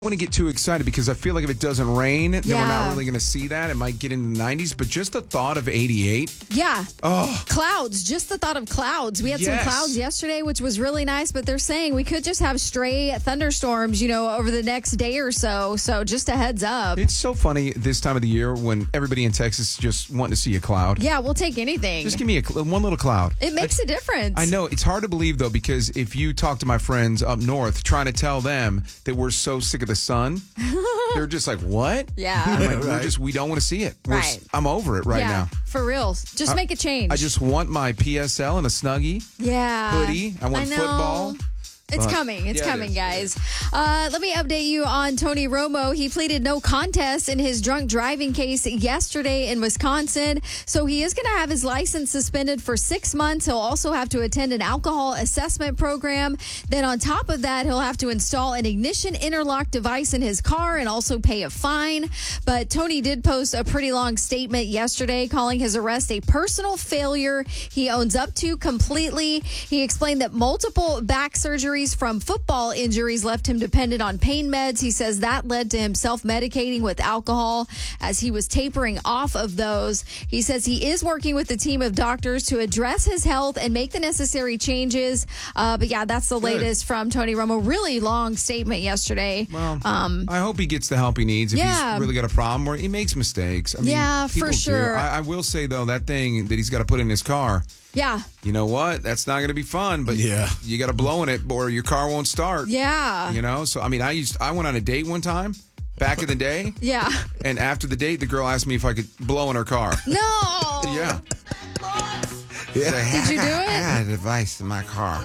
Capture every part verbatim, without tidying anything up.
I don't want to get too excited because I feel like if it doesn't rain, then Yeah. we're not really going to see that. It might get in the nineties, but just the thought of eighty-eight. Yeah. Oh, Clouds, just the thought of clouds. We had Yes. some clouds yesterday, which was really nice, but they're saying we could just have stray thunderstorms, you know, over the next day or so. So just a heads up. it's so funny this time of the year when everybody in Texas is just wanting to see a cloud. Yeah, we'll take anything. Just give me a cl- one little cloud. It makes a difference. I know it's hard to believe though, because if you talk to my friends up north, trying to tell them that we're so sick of the sun, they're just like, "What?" Yeah. I'm like, we're just we don't want to see it. We're, s- Right. I'm over it right yeah, now. for real. Just make a change. I just want my P S L and a Snuggie yeah. hoodie. I want know. football. It's But- coming. It's Yeah, it coming, is. guys. Uh, let me update you on Tony Romo. He pleaded no contest in his drunk driving case yesterday in Wisconsin. So he is going to have his license suspended for six months. He'll also have to attend an alcohol assessment program. Then on top of that, he'll have to install an ignition interlock device in his car and also pay a fine. But Tony did post a pretty long statement yesterday calling his arrest a personal failure he owns up to completely. He explained that multiple back surgeries from football injuries left him dependent on pain meds. He says that led to him self-medicating with alcohol as he was tapering off of those. He says he is working with a team of doctors to address his health and make the necessary changes. Uh, but yeah, that's the latest from Tony Romo. Really long statement yesterday. Well, Um, I hope he gets the help he needs if yeah. he's really got a problem where he makes mistakes. I mean, Yeah, for people do. sure. I, I will say, though, that thing that he's got to put in his car, yeah. you know what? That's not going to be fun, but Yeah. you got to blow in it or your car won't start. Yeah. You know? So, I mean, I used I went on a date one time back in the day, Yeah. and after the date, the girl asked me if I could blow in her car. No. Yeah. Did you do I it? had a device in my car.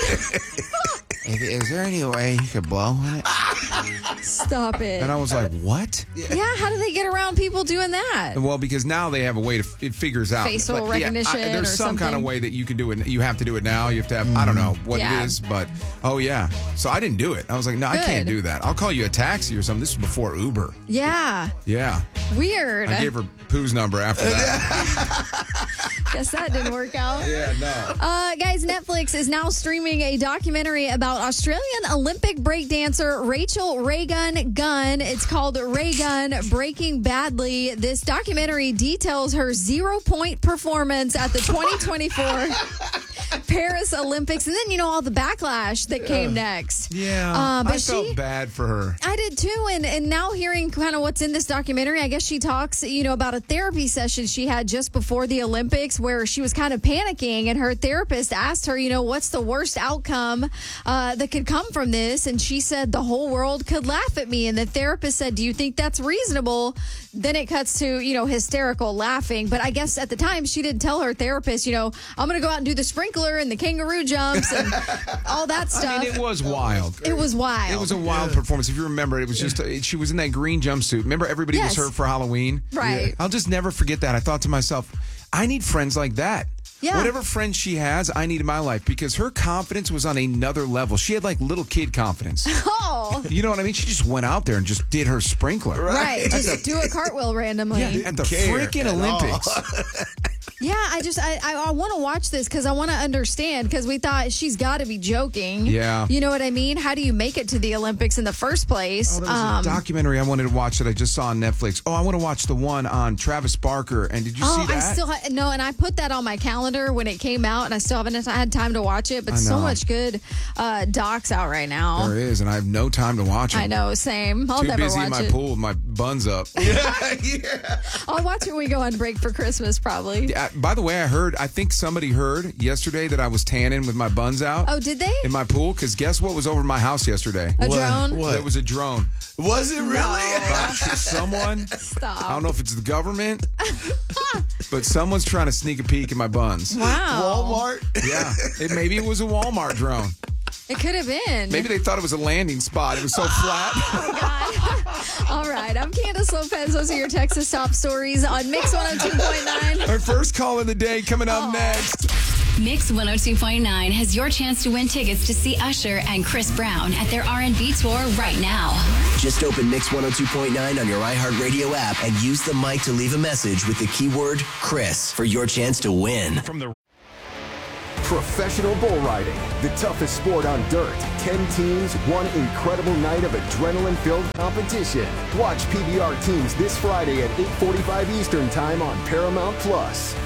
is, is there any way you could blow in it? Stop it. And I was like, what? Yeah. How do they get around people doing that? Well, because now they have a way to, it figures out. Facial But, yeah, recognition I- there's or some kind of something. way that you can do it. You have to do it now. You have to have, I don't know what Yeah. it is, but oh, yeah. So I didn't do it. I was like, no, I can't Good. do that. I'll call you a taxi or something. This was before Uber. Yeah. Yeah. Weird. I gave her Pooh's number after that. Guess that didn't work out. yeah, no. Uh, guys, Netflix is now streaming a documentary about Australian Olympic breakdancer Rachel Reagan Gunn. It's called Reagan Breaking Badly. This documentary details her zero-point performance at the twenty twenty-four Paris Olympics, and then, you know, all the backlash that came next. Yeah. Uh, but I felt she- bad for her. I did too, and and now hearing kind of what's in this documentary, I guess she talks, you know, about a therapy session she had just before the Olympics where she was kind of panicking, and her therapist asked her, you know, what's the worst outcome uh, that could come from this, and she said the whole world could laugh at me, and the therapist said, do you think that's reasonable? Then it cuts to, you know, hysterical laughing, but I guess at the time she didn't tell her therapist, you know, I'm going to go out and do the sprinkler and the kangaroo jumps and all that stuff. I mean, it was wild. It was wild. It was a wild performance. If you remember, it was just, uh, she was in that green jumpsuit. Remember, everybody Yes. was her for Halloween? Right. I'll just never forget that. I thought to myself, I need friends like that. Yeah. Whatever friends she has, I need in my life because her confidence was on another level. She had like little kid confidence. Oh, You know what I mean? She just went out there and just did her sprinkler. right. Just do a cartwheel randomly. Yeah, Yeah, at the care freaking at Olympics. I just, I, I, I want to watch this because I want to understand because we thought she's got to be joking. Yeah. You know what I mean? How do you make it to the Olympics in the first place? Oh, there was a documentary I wanted to watch that I just saw on Netflix. Oh, I want to watch the one on Travis Barker. And did you Oh, see that? I still ha- no, and I put that on my calendar when it came out, and I still haven't had time to watch it. But I so know. much good uh, docs out right now. There is, and I have no time to watch it. I know, same. I'll Too never busy watch in my it. pool with my buns up. I'll watch it when we go on break for Christmas, probably. Uh, By the way, I heard, I think somebody heard yesterday that I was tanning with my buns out Oh, did they? in my pool. Because guess what was over my house yesterday? A What? drone? What? There was a drone. Was it really? Someone, Stop. I don't know if it's the government, but someone's trying to sneak a peek at my buns. Wow. Walmart? Yeah, it, maybe it was a Walmart drone. It could have been. Maybe they thought it was a landing spot. It was so flat. God. All right. I'm Candace Lopez. Those are your Texas top stories on Mix one oh two point nine. Our first call of the day coming up next. Mix one oh two point nine has your chance to win tickets to see Usher and Chris Brown at their R and B tour right now. Just open Mix one oh two point nine on your iHeartRadio app and use the mic to leave a message with the keyword Chris for your chance to win. From the Professional bull riding, the toughest sport on dirt. Ten teams, one incredible night of adrenaline-filled competition. Watch P B R teams this Friday at eight forty-five Eastern Time on Paramount Plus.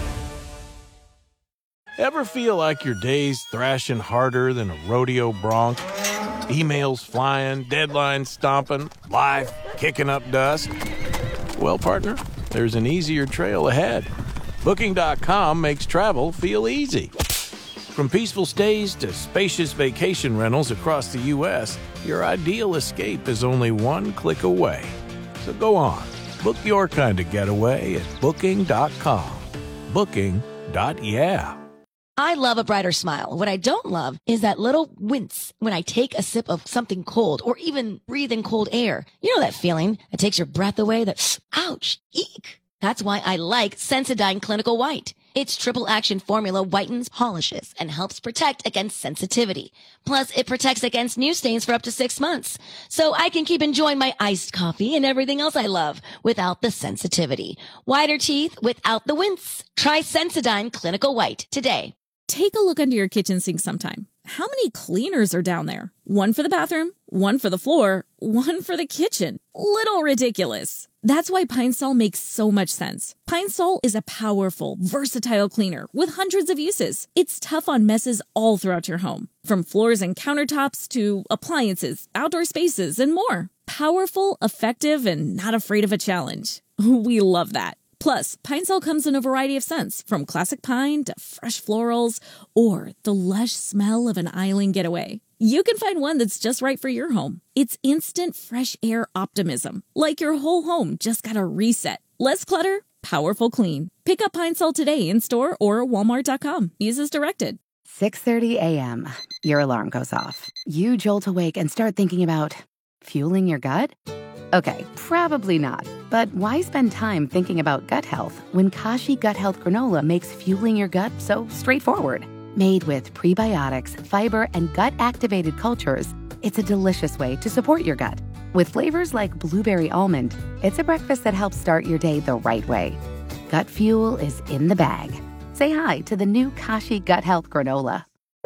Ever feel like your day's thrashing harder than a rodeo bronc? Emails flying, deadlines stomping, life kicking up dust? Well, partner, there's an easier trail ahead. Booking dot com makes travel feel easy. From peaceful stays to spacious vacation rentals across the U S, your ideal escape is only one click away. So go on, book your kind of getaway at Booking dot com. Booking. Yeah. I love a brighter smile. What I don't love is that little wince when I take a sip of something cold or even breathe in cold air. You know that feeling that takes your breath away, that ouch, eek. That's why I like Sensodyne Clinical White. Its triple action formula whitens, polishes, and helps protect against sensitivity. Plus, it protects against new stains for up to six months. So I can keep enjoying my iced coffee and everything else I love without the sensitivity. Whiter teeth without the wince. Try Sensodyne Clinical White today. Take a look under your kitchen sink sometime. How many cleaners are down there? One for the bathroom, one for the floor, one for the kitchen. Little ridiculous. That's why Pine Sol makes so much sense. Pine Sol is a powerful, versatile cleaner with hundreds of uses. It's tough on messes all throughout your home, from floors and countertops to appliances, outdoor spaces, and more. Powerful, effective, and not afraid of a challenge. We love that. Plus, Pine Sol comes in a variety of scents, from classic pine to fresh florals or the lush smell of an island getaway. You can find one that's just right for your home. It's instant fresh air optimism, like your whole home just got a reset. Less clutter, powerful clean. Pick up Pine Sol today in store or walmart dot com. Use as directed. six thirty a.m. Your alarm goes off. You jolt awake and start thinking about fueling your gut? Okay, probably not. But why spend time thinking about gut health when Kashi Gut Health Granola makes fueling your gut so straightforward? Made with prebiotics, fiber, and gut-activated cultures, it's a delicious way to support your gut. With flavors like blueberry almond, it's a breakfast that helps start your day the right way. Gut fuel is in the bag. Say hi to the new Kashi Gut Health Granola.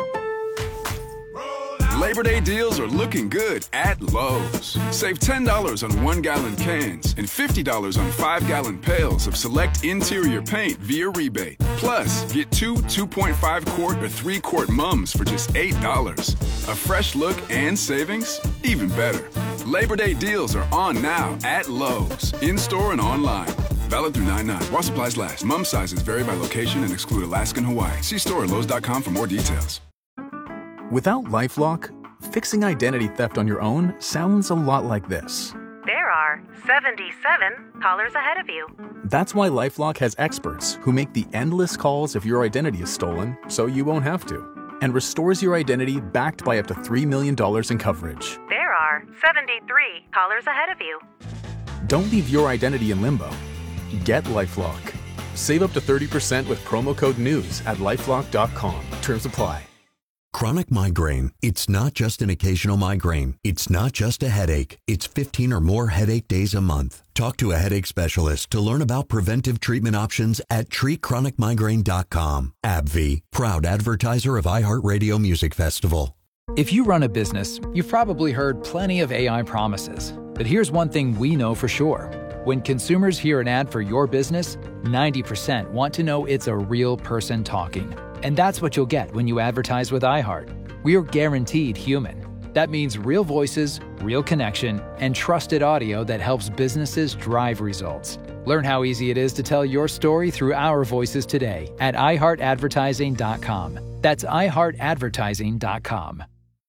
Labor Day deals are looking good at Lowe's. Save ten dollars on one-gallon cans and fifty dollars on five-gallon pails of select interior paint via rebate. Plus, get two two point five quart or three quart mums for just eight dollars. A fresh look and savings? Even better. Labor Day deals are on now at Lowe's, in-store and online. Valid through nine nine. While supplies last. Mum sizes vary by location and exclude Alaska and Hawaii. See store at lowes dot com for more details. Without LifeLock, fixing identity theft on your own sounds a lot like this. There are seventy-seven callers ahead of you. That's why LifeLock has experts who make the endless calls if your identity is stolen, so you won't have to, and restores your identity backed by up to three million dollars in coverage. There are seventy-three callers ahead of you. Don't leave your identity in limbo. Get LifeLock. Save up to thirty percent with promo code NEWS at lifelock dot com. Terms apply. Chronic migraine. It's not just an occasional migraine. It's not just a headache. It's fifteen or more headache days a month. Talk to a headache specialist to learn about preventive treatment options at treat chronic migraine dot com. AbbVie, proud advertiser of iHeartRadio Music Festival. If you run a business, you've probably heard plenty of A I promises. But here's one thing we know for sure. When consumers hear an ad for your business, ninety percent want to know it's a real person talking. And that's what you'll get when you advertise with iHeart. We are guaranteed human. That means real voices, real connection, and trusted audio that helps businesses drive results. Learn how easy it is to tell your story through our voices today at i heart advertising dot com. That's i heart advertising dot com.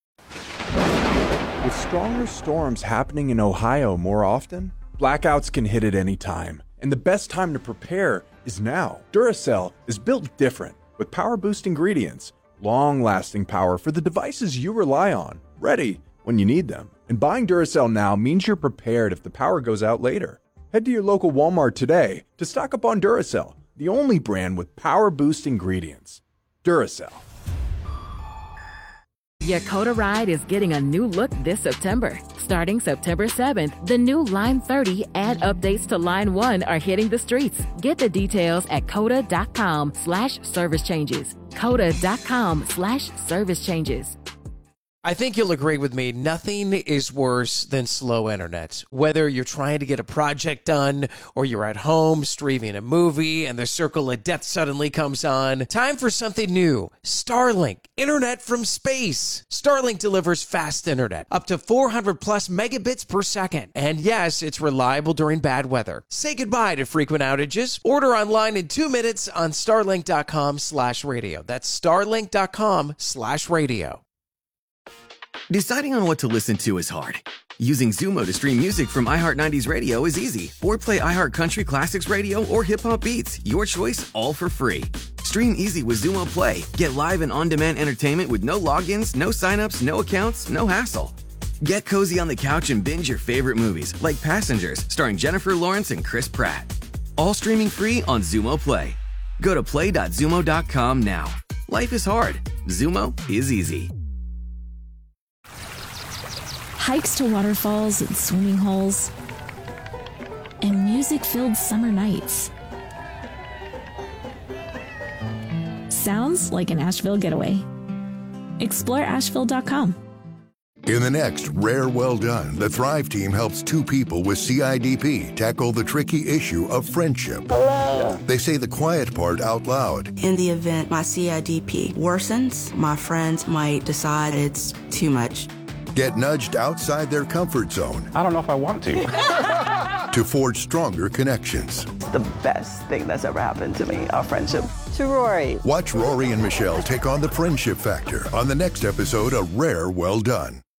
With stronger storms happening in Ohio more often, blackouts can hit at any time. And the best time to prepare is now. Duracell is built different, with power boost ingredients, long-lasting power for the devices you rely on, ready when you need them. And buying Duracell now means you're prepared if the power goes out later. Head to your local Walmart today to stock up on Duracell, the only brand with power boost ingredients. Duracell. Yakota Ride is getting a new look this September. Starting September seventh, the new Line thirty and updates to Line one are hitting the streets. Get the details at coda dot com slash service changes. Coda.com slash service changes. I think you'll agree with me. Nothing is worse than slow internet. Whether you're trying to get a project done or you're at home streaming a movie and the circle of death suddenly comes on, time for something new. Starlink, internet from space. Starlink delivers fast internet, up to four hundred plus megabits per second. And yes, it's reliable during bad weather. Say goodbye to frequent outages. Order online in two minutes on starlink.com slash radio. That's starlink.com slash radio. Deciding on what to listen to is hard. Using Zumo to stream music from iHeart nineties Radio is easy. Or play iHeart Country Classics Radio or Hip Hop Beats. Your choice, all for free. Stream easy with Zumo Play. Get live and on-demand entertainment with no logins, no signups, no accounts, no hassle. Get cozy on the couch and binge your favorite movies, like Passengers, starring Jennifer Lawrence and Chris Pratt. All streaming free on Zumo Play. Go to play dot zumo dot com now. Life is hard. Zumo is easy. Hikes to waterfalls and swimming holes, and music-filled summer nights. Sounds like an Asheville getaway. Explore asheville dot com. In the next Rare Well Done, the Thrive team helps two people with C I D P tackle the tricky issue of friendship. Hello. They say the quiet part out loud. In the event my C I D P worsens, my friends might decide it's too much. Get nudged outside their comfort zone. I don't know if I want to. To forge stronger connections. It's the best thing that's ever happened to me, our friendship. To Rory. Watch Rory and Michelle take on the friendship factor on the next episode of Rare Well Done.